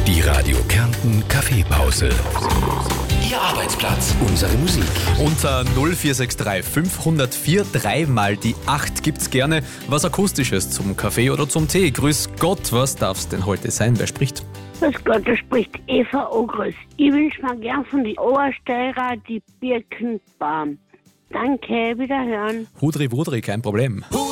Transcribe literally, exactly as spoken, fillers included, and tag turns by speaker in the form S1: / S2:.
S1: Die Radio Kärnten Kaffeepause. Ihr Arbeitsplatz, unsere Musik.
S2: Unter null vier sechs drei fünf null vier dreimal die acht gibt's gerne was Akustisches zum Kaffee oder zum Tee. Grüß Gott, was darf's denn heute sein? Wer spricht?
S3: Grüß Gott, da spricht Eva Ogres. Ich wünsche mir gern von die Obersteirer die Birkenbaum. Danke, wiederhören.
S2: Hudri Wudri, kein Problem.